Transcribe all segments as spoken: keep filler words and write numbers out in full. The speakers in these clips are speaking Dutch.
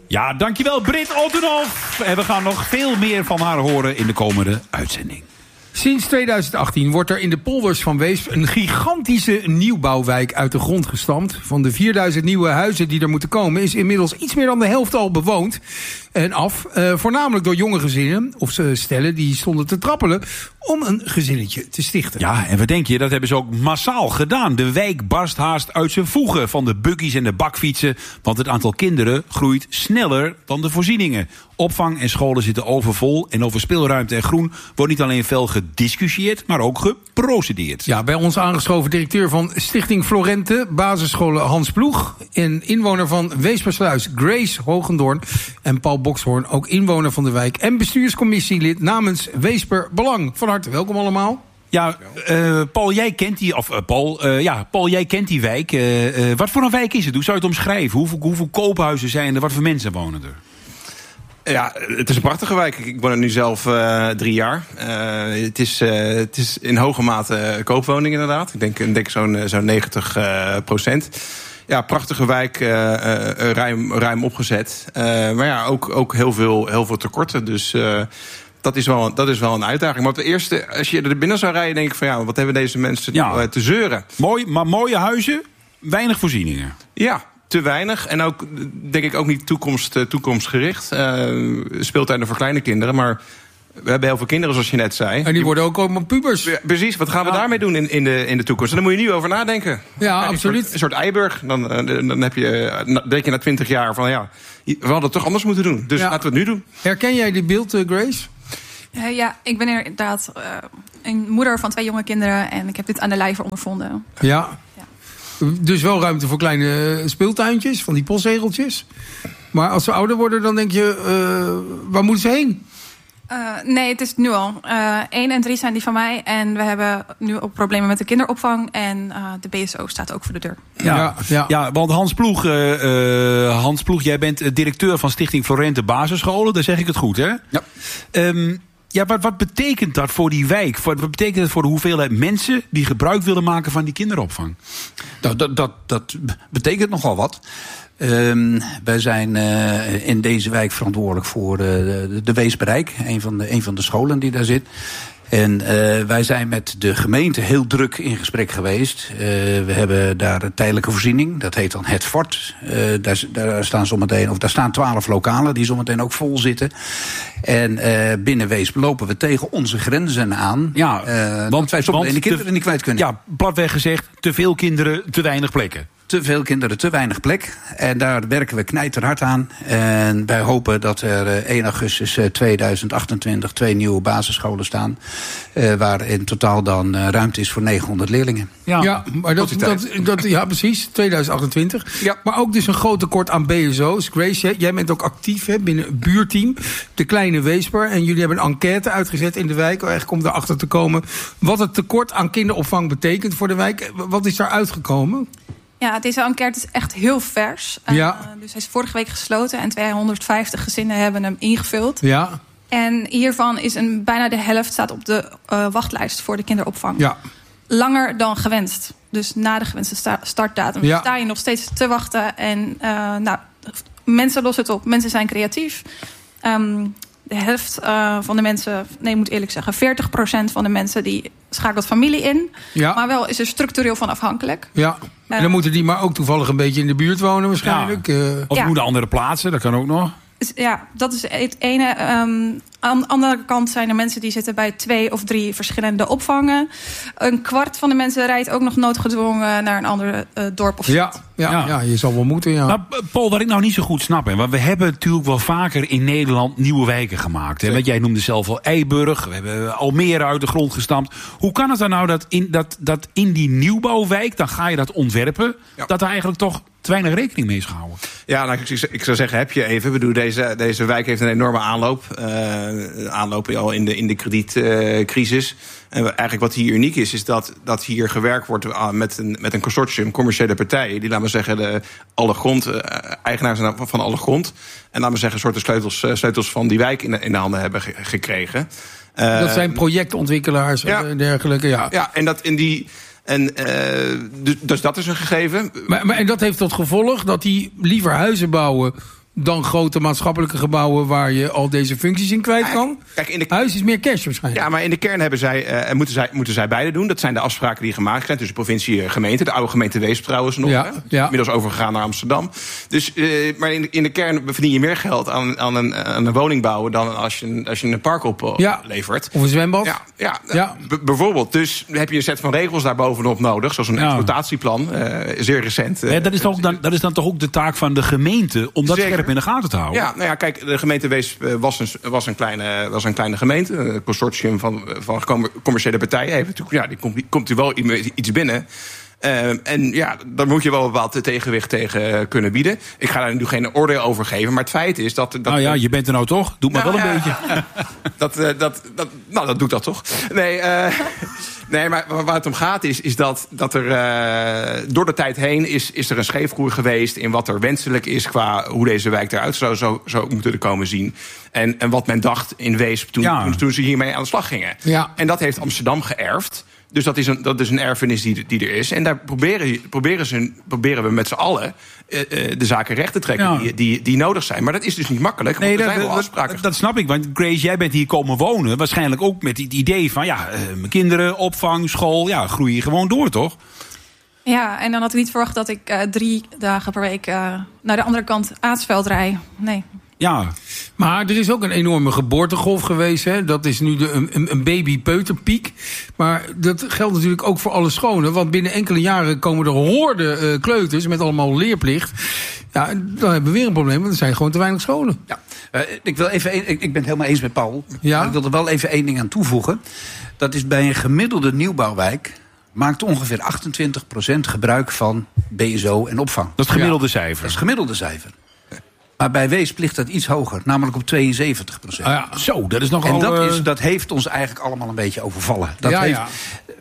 Ja, dankjewel Britt Ottenhoff. En we gaan nog veel meer van haar horen in de komende uitzending. Sinds tweeduizend achttien wordt er in de polders van Weesp een gigantische nieuwbouwwijk uit de grond gestampt. Van de vierduizend nieuwe huizen die er moeten komen is inmiddels iets meer dan de helft al bewoond en af. Uh, voornamelijk door jonge gezinnen of stellen die stonden te trappelen om een gezinnetje te stichten. Ja, en wat denk je, dat hebben ze ook massaal gedaan. De wijk barst haast uit zijn voegen van de buggies en de bakfietsen. Want het aantal kinderen groeit sneller dan de voorzieningen. Opvang en scholen zitten overvol. En over speelruimte en groen wordt niet alleen fel gediscussieerd, maar ook geprocedeerd. Ja, bij ons aangeschoven directeur van Stichting Florente, basisscholen Hans Ploeg. En inwoner van Weespersluis Grace Hogendoorn. En Paul Bokshoorn, ook inwoner van de wijk. En bestuurscommissielid namens Weesper Belang. Van harte welkom allemaal. Ja, uh, Paul, jij kent die, of uh, Paul, uh, ja, Paul, jij kent die wijk. Uh, uh, wat voor een wijk is het? Hoe zou je het omschrijven? Hoeveel, hoeveel koophuizen zijn er? Wat voor mensen wonen er? Ja, het is een prachtige wijk. Ik woon er nu zelf uh, drie jaar. Uh, het, is, uh, het is in hoge mate koopwoning inderdaad. Ik denk, ik denk zo'n, zo'n negentig procent. Ja, prachtige wijk, uh, uh, ruim, ruim opgezet. Uh, maar ja, ook, ook heel, veel, heel veel tekorten. Dus uh, dat, is wel, dat is wel een uitdaging. Maar het eerste, als je er binnen zou rijden, denk ik van ja, wat hebben deze mensen ja. te zeuren? Mooi, maar mooie huizen, weinig voorzieningen. Ja. Te weinig en ook, denk ik, ook niet toekomst, toekomstgericht. Uh, speeltuinen voor kleine kinderen, maar we hebben heel veel kinderen, zoals je net zei. En die worden ook allemaal pubers. Ja, precies, wat gaan we ja. daarmee doen in, in, de, in de toekomst? En daar moet je nu over nadenken. Ja, een absoluut. Soort, een soort Eiburg. Dan, dan heb je, denk je na twintig jaar van ja, we hadden het toch anders moeten doen. Dus ja. laten we het nu doen. Herken jij dit beeld, uh, Grace? Uh, ja, ik ben inderdaad uh, een moeder van twee jonge kinderen en ik heb dit aan de lijve ondervonden. Ja. Dus wel ruimte voor kleine speeltuintjes, van die postzegeltjes. Maar als ze ouder worden, dan denk je, uh, waar moeten ze heen? Uh, nee, het is nu al. Eén uh, en drie zijn die van mij. En we hebben nu ook problemen met de kinderopvang. En uh, de B S O staat ook voor de deur. Ja, ja, ja. ja want Hans Ploeg, uh, uh, Hans Ploeg, jij bent directeur van Stichting Florente Basisscholen. Daar zeg ik het goed, hè? Ja. Um, Ja, wat, wat betekent dat voor die wijk? Wat betekent dat voor de hoeveelheid mensen die gebruik willen maken van die kinderopvang? Dat, dat, dat, dat betekent nogal wat. Um, wij zijn uh, in deze wijk verantwoordelijk voor uh, de, de Weesperijk, een van de, een van de scholen die daar zit. En uh, wij zijn met de gemeente heel druk in gesprek geweest. Uh, we hebben daar een tijdelijke voorziening, dat heet dan Het Fort. Uh, daar, daar staan zometeen, of daar staan twaalf lokalen die zometeen ook vol zitten. En uh, binnen Weesp lopen we tegen onze grenzen aan. Ja, uh, want wij zometeen de kinderen te, niet kwijt kunnen. Ja, platweg gezegd, te veel kinderen, te weinig plekken. Te veel kinderen, te weinig plek. En daar werken we knijterhard aan. En wij hopen dat er één augustus tweeduizend achtentwintig twee nieuwe basisscholen staan. Uh, waar in totaal dan uh, ruimte is voor negenhonderd leerlingen. Ja, ja maar dat, dat, dat, ja, precies, tweeduizend achtentwintig. Ja. Maar ook dus een groot tekort aan B S O's. Grace, jij bent ook actief hè, binnen een buurteam, de Kleine Weesper. En jullie hebben een enquête uitgezet in de wijk. Eigenlijk om erachter te komen wat het tekort aan kinderopvang betekent voor de wijk. Wat is daar uitgekomen? Ja, deze enquête is echt heel vers. Ja. Uh, dus hij is vorige week gesloten en tweehonderdvijftig gezinnen hebben hem ingevuld. Ja. En hiervan is een, bijna de helft staat op de uh, wachtlijst voor de kinderopvang. Ja. Langer dan gewenst. Dus na de gewenste sta- startdatum ja. sta je nog steeds te wachten. En uh, nou, mensen lossen het op. Mensen zijn creatief. Um, de helft uh, van de mensen, nee, ik moet eerlijk zeggen, veertig procent van de mensen die schakelt familie in. Ja. Maar wel is er structureel van afhankelijk. Ja. En dan moeten die maar ook toevallig een beetje in de buurt wonen waarschijnlijk. Ja. Of ja. moeten andere plaatsen, dat kan ook nog. Ja, dat is het ene. Um, aan de andere kant zijn er mensen die zitten bij twee of drie verschillende opvangen. Een kwart van de mensen rijdt ook nog noodgedwongen naar een ander uh, dorp of ja, ja, ja. ja, je zal wel moeten, ja. Nou, Paul, wat ik nou niet zo goed snap, hè, want we hebben natuurlijk wel vaker in Nederland nieuwe wijken gemaakt. Hè. Want jij noemde zelf al Eiburg, we hebben Almere uit de grond gestampt. Hoe kan het dan nou dat in, dat, dat in die nieuwbouwwijk, dan ga je dat ontwerpen, ja. dat er eigenlijk toch te weinig rekening mee is gehouden? Ja, nou, ik, ik zou zeggen, heb je even. Ik bedoel, deze, deze wijk heeft een enorme aanloop. Uh, aanloop al in de, in de kredietcrisis. Uh, en eigenlijk wat hier uniek is, is dat, dat hier gewerkt wordt met een, met een consortium commerciële partijen. Die, laten we zeggen, de, alle grond, uh, eigenaars zijn van alle grond. En laten we zeggen, soorten sleutels, uh, sleutels van die wijk in de, in de handen hebben ge, gekregen. Uh, dat zijn projectontwikkelaars ja, en dergelijke, ja. Ja, en dat in die. En uh, dus, dus dat is een gegeven. Maar, maar en dat heeft tot gevolg dat die liever huizen bouwen dan grote maatschappelijke gebouwen waar je al deze functies in kwijt kan. Kijk, in de... Huis is meer cash waarschijnlijk. Ja, maar in de kern hebben zij, uh, moeten, zij, moeten zij beide doen. Dat zijn de afspraken die gemaakt zijn tussen provincie en gemeente. De oude gemeente Weesp trouwens nog. Ja, ja. Inmiddels overgegaan naar Amsterdam. Dus, uh, maar in de, in de kern verdien je meer geld aan, aan, een, aan een woning bouwen dan als je, als je een park oplevert. Ja. Of een zwembad. Ja, ja, ja. B- bijvoorbeeld. Dus heb je een set van regels daar bovenop nodig. Zoals een ja. exploitatieplan. Uh, zeer recent. Uh, ja, dat, is toch dan, dat is dan toch ook de taak van de gemeente om dat Zeker. scherp in de gaten te houden? Ja, nou ja, kijk, de gemeente Weesp was een, was een, kleine, was een kleine gemeente. Een consortium van, van commerciële partijen. Heeft natuurlijk, ja, die komt, die komt er wel iets binnen. Uh, en ja, daar moet je wel een bepaald tegenwicht tegen kunnen bieden. Ik ga daar nu geen oordeel over geven. Maar het feit is dat... dat nou ja, je bent er nou toch? Doe maar nou, wel een ja, beetje. dat, uh, dat, dat, nou, dat doe ik dat toch. Nee, uh, nee maar waar het om gaat is, is dat, dat er uh, door de tijd heen... Is, is er een scheefgroei geweest in wat er wenselijk is... qua hoe deze wijk eruit zou, zou, zou moeten komen zien. En, en wat men dacht in Weesp toen, ja. toen, toen ze hiermee aan de slag gingen. Ja. En dat heeft Amsterdam geërfd. Dus dat is een, dat is een erfenis die, die er is. En daar proberen, proberen, ze, proberen we met z'n allen uh, de zaken recht te trekken ja. die, die, die nodig zijn. Maar dat is dus niet makkelijk, want nee, er zijn dat, wel afspraken. Dat, dat snap ik, want Grace, jij bent hier komen wonen... waarschijnlijk ook met het idee van... ja, uh, mijn kinderen, opvang, school, ja, groeien gewoon door, toch? Ja, en dan had ik niet verwacht dat ik uh, drie dagen per week... Uh, naar de andere kant Aartsveld rij. Nee. Ja, maar er is ook een enorme geboortegolf geweest. Hè? Dat is nu de, een, een baby-peuterpiek. Maar dat geldt natuurlijk ook voor alle scholen. Want binnen enkele jaren komen er horden uh, kleuters met allemaal leerplicht. Ja, dan hebben we weer een probleem, want er zijn gewoon te weinig scholen. Ja, uh, ik, wil even een, ik, ik ben het helemaal eens met Paul. Ja? Maar ik wil er wel even één ding aan toevoegen. Dat is bij een gemiddelde nieuwbouwwijk... maakt ongeveer achtentwintig procent gebruik van B S O en opvang. Dat is het gemiddelde ja. cijfer? Dat is het gemiddelde cijfer. Maar bij Weesp ligt dat iets hoger, namelijk op tweeënzeventig procent. Ah ja, zo, dat is nogal... En dat, is, dat heeft ons eigenlijk allemaal een beetje overvallen. Dat ja, heeft, ja.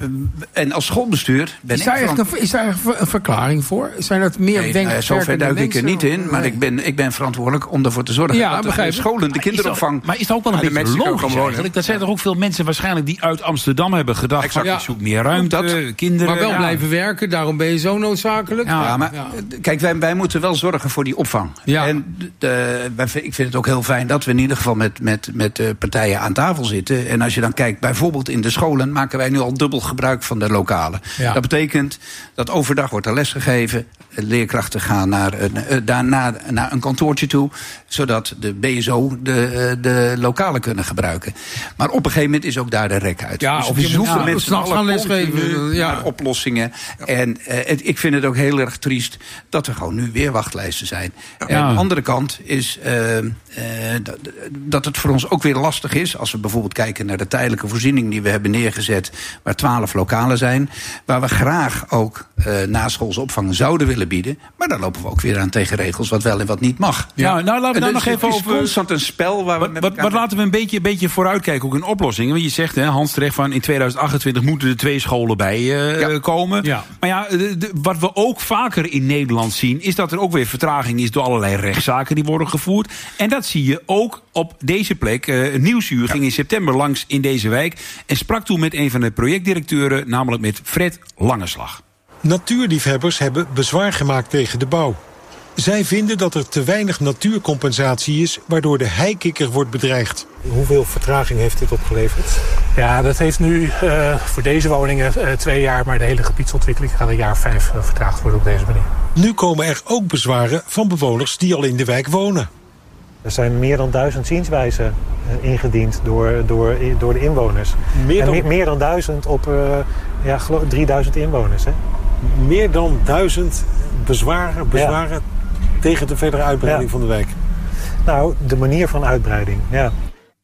En als schoolbestuur ben is daar ik... Van, een, is daar een verklaring voor? Zijn dat meer nee, denkwerkende nou, zover duik ik er niet in, maar nee. ik, ben, ik ben verantwoordelijk om ervoor te zorgen... Ja, dat de scholen, de kinderopvang... Maar, maar is dat ook wel een beetje logisch eigenlijk? Dat zijn toch ook veel mensen waarschijnlijk die uit Amsterdam hebben gedacht... Exact. Van, ik zoek meer ruimte, dat, kinderen... Maar wel ja. blijven werken, daarom ben je zo noodzakelijk. Ja, ja maar ja. kijk, wij, wij moeten wel zorgen voor die opvang. Ja. En de, ik vind het ook heel fijn dat we in ieder geval met, met, met uh, partijen aan tafel zitten. En als je dan kijkt, bijvoorbeeld in de scholen... maken wij nu al dubbel gebruik van de lokalen. Ja. Dat betekent dat overdag wordt er les gegeven. Leerkrachten gaan naar een, uh, daarna naar een kantoortje toe... zodat de B S O de, uh, de lokalen kunnen gebruiken. Maar op een gegeven moment is ook daar de rek uit. Ja, dus of je hoeveel ja, mensen gaan lesgeven. Ja. Oplossingen. Ja. En uh, het, ik vind het ook heel erg triest dat er gewoon nu weer wachtlijsten zijn. Ja. En aan de andere kant is... Uh, uh, dat, dat het voor ons ook weer lastig is... als we bijvoorbeeld kijken naar de tijdelijke voorziening... die we hebben neergezet, waar twaalf lokalen zijn... waar we graag ook uh, naschoolse opvang zouden willen bieden... maar daar lopen we ook weer aan tegen regels... wat wel en wat niet mag. Ja, ja nou laten we daar dus nog even over... Het is constant een spel waar we wat, met wat, wat laten we een beetje, beetje vooruitkijken, ook in oplossingen. Want je zegt, hè, Hans terecht, van in tweeduizend achtentwintig... moeten er twee scholen bij uh, ja. komen. Ja. Maar ja, de, de, wat we ook vaker in Nederland zien... is dat er ook weer vertraging is door allerlei rechtszaken die worden gevoerd. En dat zie je ook op deze plek. Uh, Nieuwsuur ja. ging in september langs in deze wijk... en sprak toen met een van de projectdirecteuren... namelijk met Fred Langeslag. Natuurliefhebbers hebben bezwaar gemaakt tegen de bouw. Zij vinden dat er te weinig natuurcompensatie is... waardoor de heikikker wordt bedreigd. Hoeveel vertraging heeft dit opgeleverd? Ja, dat heeft nu uh, voor deze woningen uh, twee jaar... maar de hele gebiedsontwikkeling gaat een jaar vijf uh, vertraagd worden op deze manier. Nu komen er ook bezwaren van bewoners die al in de wijk wonen. Er zijn meer dan duizend zienswijzen uh, ingediend door, door, door de inwoners. Meer dan, en me, meer dan duizend op uh, ja, drieduizend inwoners. Hè? Meer dan duizend bezwaren, bezwaren ja. tegen de verdere uitbreiding ja. van de wijk. Nou, de manier van uitbreiding, ja.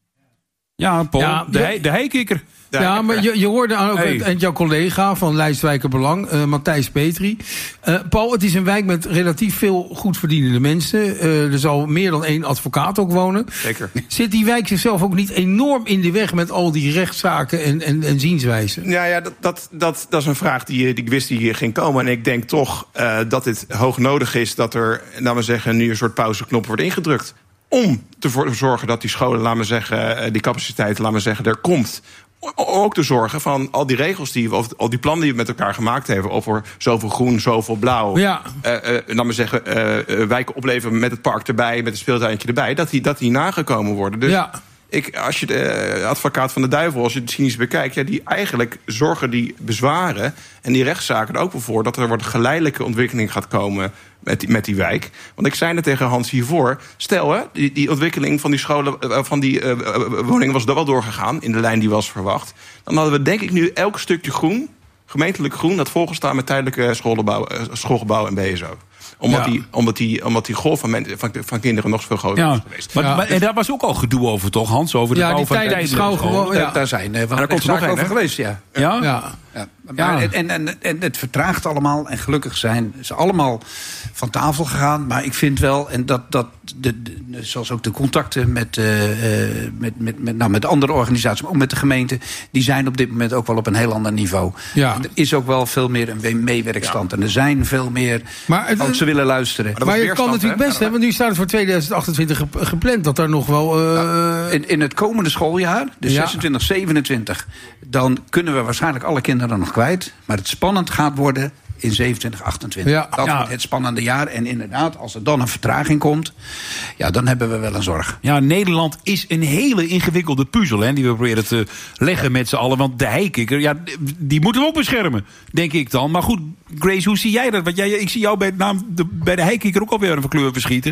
Ja, Paul, ja, de, he, de heikikker. Ja, ja, maar je, je hoorde ook hey. en jouw collega van Lijstwijker Belang, uh, Matthijs Petri. Uh, Paul, het is een wijk met relatief veel goed verdienende mensen. Uh, er zal meer dan één advocaat ook wonen. Zeker. Zit die wijk zichzelf ook niet enorm in de weg met al die rechtszaken en, en, en zienswijzen? Ja, ja dat, dat, dat, dat is een vraag die, die ik wist die hier ging komen. En ik denk toch uh, dat het hoog nodig is dat er, laten we zeggen, nu een soort pauzeknop wordt ingedrukt. Om te zorgen dat die scholen, laten we zeggen, die capaciteit, laten we zeggen, er komt. ook te zorgen van al die regels die we, of al die plannen die we met elkaar gemaakt hebben over zoveel groen, zoveel blauw. Ja. Uh, uh, laat maar zeggen, uh, uh, wijken opleveren met het park erbij, met het speeltuintje erbij, dat die, dat die nagekomen worden. Dus ja. ik, als je de uh, advocaat van de duivel, als je het cynisch bekijkt, ja, die eigenlijk zorgen die bezwaren en die rechtszaken er ook wel voor dat er een geleidelijke ontwikkeling gaat komen met die, met die wijk. Want ik zei net tegen Hans hiervoor, stel hè, die, die ontwikkeling van die scholen, uh, van die uh, woningen was er wel doorgegaan in de lijn die was verwacht. Dan hadden we denk ik nu elk stukje groen, gemeentelijk groen, dat volgestaan met tijdelijke schoolgebouw, uh, schoolgebouw en B S O. Omdat, ja. die, omdat, die, omdat die golf van, men, van, van kinderen nog veel groter ja. is geweest. Maar, ja. maar, en daar was ook al gedoe over, toch, Hans? Over de ja, bouw die van tijdelijke school. Ja. Daar zijn uh, daar komt er nog een over geweest, ja. Ja? ja. ja. ja. Maar, ja. En, en, en het vertraagt allemaal. En gelukkig zijn ze allemaal van tafel gegaan. Maar ik vind wel, en dat, dat de, de, zoals ook de contacten met, uh, met, met, met, nou, met andere organisaties, maar ook met de gemeente, die zijn op dit moment ook wel op een heel ander niveau. Ja. Er is ook wel veel meer een meewerkstand. Ja. En er zijn veel meer, maar het, als ze willen luisteren. Maar, maar je kan natuurlijk best, hè, want nu staat het voor tweeduizend achtentwintig gepland, dat er nog wel Uh... Nou, in, in het komende schooljaar, dus ja. zesentwintig, zevenentwintig, dan kunnen we waarschijnlijk alle kinderen nog kwijt. Maar het spannend gaat worden in zevenentwintig, achtentwintig. Ja. Dat ja. wordt het spannende jaar. En inderdaad, als er dan een vertraging komt, ja, dan hebben we wel een zorg. Ja, Nederland is een hele ingewikkelde puzzel, hè, die we proberen te leggen met z'n allen. Want de heikikker, ja, die moeten we ook beschermen, denk ik dan. Maar goed, Grace, hoe zie jij dat? Want jij, ik zie jou bij, nou, de, bij de heikikker ook alweer een kleur verschieten.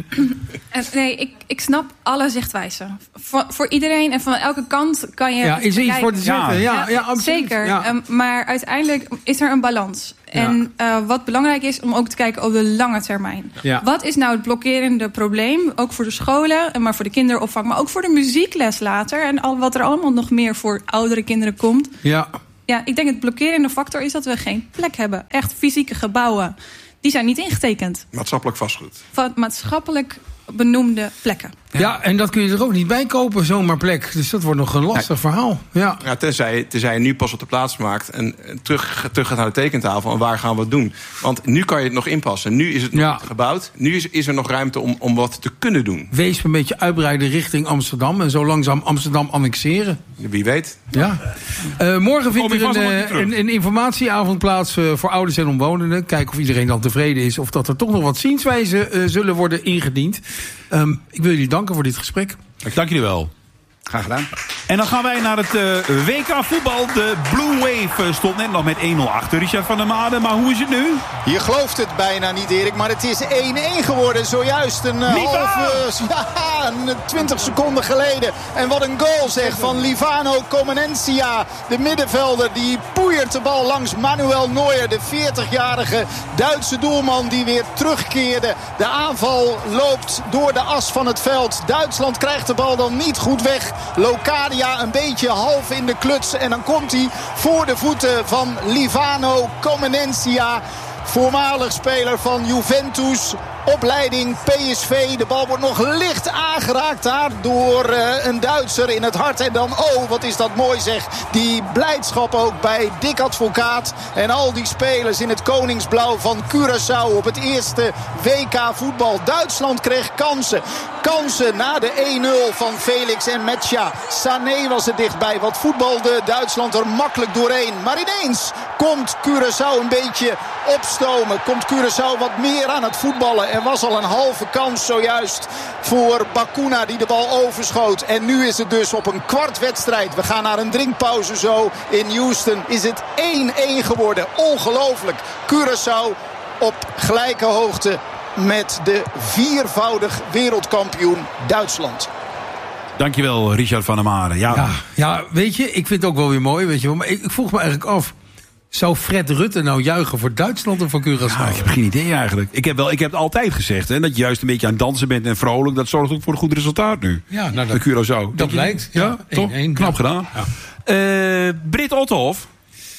Nee, ik, ik snap alle zichtwijzen. Voor, voor iedereen en van elke kant kan je... Ja, is er iets voor te zeggen. Ja, ja, ja, absoluut. Zeker. Ja. Um, maar uiteindelijk is er een balans. En uh, wat belangrijk is om ook te kijken op de lange termijn. Ja. Wat is nou het blokkerende probleem? Ook voor de scholen, maar voor de kinderopvang, maar ook voor de muziekles later. En al wat er allemaal nog meer voor oudere kinderen komt. Ja. Ja, ik denk het blokkerende factor is dat we geen plek hebben. Echt fysieke gebouwen. Die zijn niet ingetekend. Maatschappelijk vastgoed. Van maatschappelijk benoemde plekken. Ja. ja, en dat kun je er ook niet bij kopen, zomaar plek. Dus dat wordt nog een lastig ja. verhaal. Ja. Ja, tenzij, tenzij je nu pas op de plaats maakt en terug, terug gaat naar de tekentafel en waar gaan we het doen. Want nu kan je het nog inpassen. Nu is het nog ja. niet gebouwd. Nu is, is er nog ruimte om, om wat te kunnen doen. Wees een beetje uitbreiden richting Amsterdam en zo langzaam Amsterdam annexeren. Wie weet. Ja. Uh, morgen vindt er een, uh, een, een informatieavond plaats uh, voor ouders en omwonenden. Kijken of iedereen dan tevreden is of dat er toch nog wat zienswijzen uh, zullen worden ingediend. Um, ik wil jullie danken voor dit gesprek. Dank jullie wel. Graag gedaan. En dan gaan wij naar het uh, W K voetbal. De Blue Wave stond net nog met één nul achter. Richard van der Made, maar hoe is het nu? Je gelooft het bijna niet, Erik, maar het is één-één geworden. Zojuist een uh, halve, ja, twintig seconden geleden. En wat een goal zeg van Livano Comenencia. De middenvelder die poeiert de bal langs Manuel Neuer. De veertigjarige Duitse doelman die weer terugkeerde. De aanval loopt door de as van het veld. Duitsland krijgt de bal dan niet goed weg. Locadia een beetje half in de kluts. En dan komt hij voor de voeten van Livano Comenencia. Voormalig speler van Juventus. Opleiding P S V. De bal wordt nog licht aangeraakt daar door uh, een Duitser in het hart. En dan, oh, wat is dat mooi zeg. Die blijdschap ook bij Dick Advocaat. En al die spelers in het koningsblauw van Curaçao op het eerste W K voetbal. Duitsland kreeg kansen. Kansen na de één nul van Felix en Metja. Sané was er dichtbij. Wat voetbalde Duitsland er makkelijk doorheen. Maar ineens komt Curaçao een beetje opstomen. Komt Curaçao wat meer aan het voetballen. Er was al een halve kans zojuist voor Bacuna die de bal overschoot. En nu is het dus op een kwart wedstrijd. We gaan naar een drinkpauze zo in Houston. Is het één-één geworden. Ongelooflijk. Curaçao op gelijke hoogte met de viervoudig wereldkampioen Duitsland. Dankjewel, Richard van der Made. Ja. Ja, ja, weet je, ik vind het ook wel weer mooi. Weet je, maar ik, ik vroeg me eigenlijk af. Zou Fred Rutte nou juichen voor Duitsland of voor Curaçao? Ja, ik heb geen idee eigenlijk. Ik heb, wel, ik heb het altijd gezegd, hè, dat je juist een beetje aan het dansen bent en vrolijk. Dat zorgt ook voor een goed resultaat nu. Ja, nou, dat, Curaçao. Dat lijkt. Ja, ja toch? één, één, Knap ja. gedaan. Ja. Uh, Britt Otterhoff.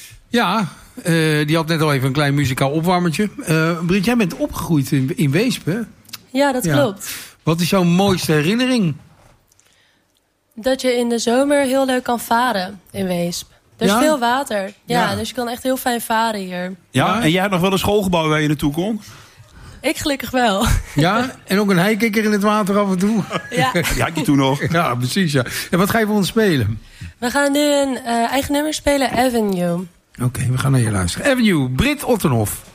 Ja, uh, die had net al even een klein muzikaal opwarmertje. Uh, Britt, jij bent opgegroeid in, in Weesp, hè? Ja, dat ja. klopt. Wat is jouw mooiste herinnering? Dat je in de zomer heel leuk kan varen in Weesp. Er is ja? veel water. Ja, ja, dus je kan echt heel fijn varen hier. Ja, en jij hebt nog wel een schoolgebouw waar je naartoe kon? Ik gelukkig wel. Ja, en ook een heikikker in het water af en toe. Ja. Ja, die toen nog. Ja, precies. Ja. En wat ga je voor ons spelen? We gaan nu een uh, eigen nummer spelen, Avenue. Oké, okay, we gaan naar je luisteren. Avenue, Britt Ottenhoff.